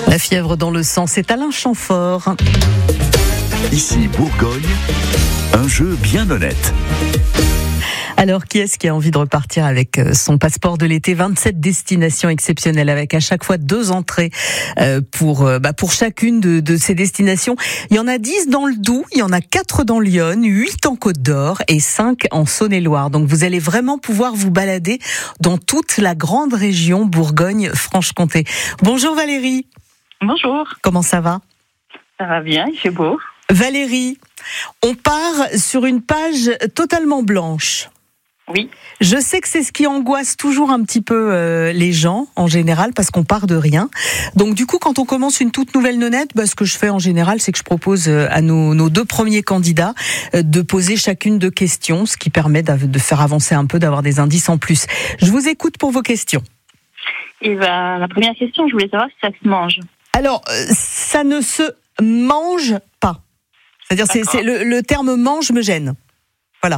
La fièvre dans le sang, c'est Alain Chamfort. Ici Bourgogne, un jeu bien honnête. Alors, qui est-ce qui a envie de repartir avec son passeport de l'été? 27 destinations exceptionnelles avec à chaque fois 2 entrées pour chacune de ces destinations. Il y en a 10 dans le Doubs, il y en a 4 dans Lyon, 8 en Côte d'Or et 5 en Saône-et-Loire. Donc vous allez vraiment pouvoir vous balader dans toute la grande région Bourgogne-Franche-Comté. Bonjour Valérie. Bonjour. Comment ça va? Ça va bien, il fait beau. Valérie, on part sur une page totalement blanche. Oui. Je sais que c'est ce qui angoisse toujours un petit peu les gens en général parce qu'on part de rien. Donc du coup, quand on commence une toute nouvelle nonnette, ce que je fais en général, c'est que je propose à nos 2 premiers candidats de poser chacune 2 questions, ce qui permet de faire avancer un peu, d'avoir des indices en plus. Je vous écoute pour vos questions. Et la première question, je voulais savoir si ça se mange. Alors, ça ne se mange pas. C'est-à-dire, c'est le terme mange me gêne. Voilà.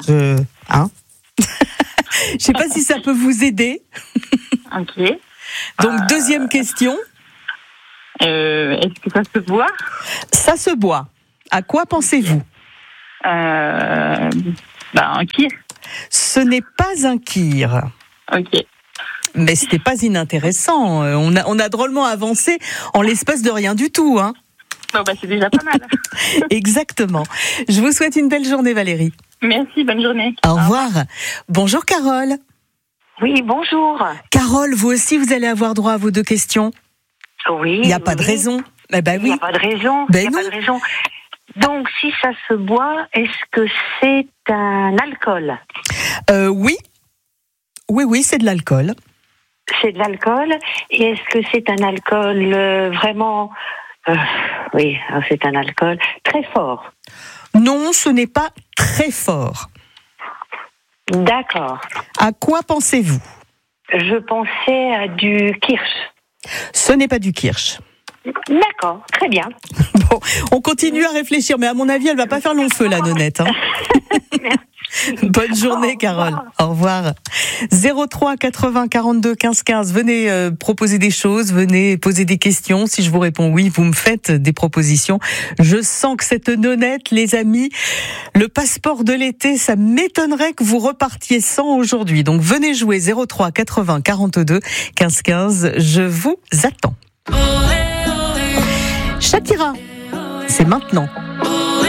Je sais pas si ça peut vous aider. Ok. Donc, deuxième question. Est-ce que ça se boit? Ça se boit. À quoi pensez-vous? Un kir. Ce n'est pas un kir. Ok. Mais ce n'est pas inintéressant. On a drôlement avancé en l'espace de rien du tout, hein. Bon, c'est déjà pas mal. Exactement. Je vous souhaite une belle journée, Valérie. Merci, bonne journée. Au revoir. Bonjour, Carole. Oui, bonjour. Carole, vous aussi, vous allez avoir droit à vos 2 questions. Oui. Il n'y a pas de raison. Il n'y a pas de raison. Ben non. Pas de raison. Donc, si ça se boit, est-ce que c'est un alcool? Oui. Oui, c'est de l'alcool. C'est de l'alcool. Et est-ce que c'est un alcool vraiment... oui, c'est un alcool très fort. Non, ce n'est pas très fort. D'accord. À quoi pensez-vous? Je pensais à du kirsch. Ce n'est pas du kirsch. D'accord, très bien. Bon, on continue à réfléchir, mais à mon avis, elle va pas faire long feu, la nonnette. Hein. Bonne journée, Carole. Au revoir. 03 80 42 15 15. Venez proposer des choses, venez poser des questions. Si je vous réponds oui, vous me faites des propositions. Je sens que cette nonnette, les amis, le passeport de l'été, ça m'étonnerait que vous repartiez sans aujourd'hui. Donc venez jouer 03 80 42 15 15. Je vous attends. Shakira, c'est maintenant.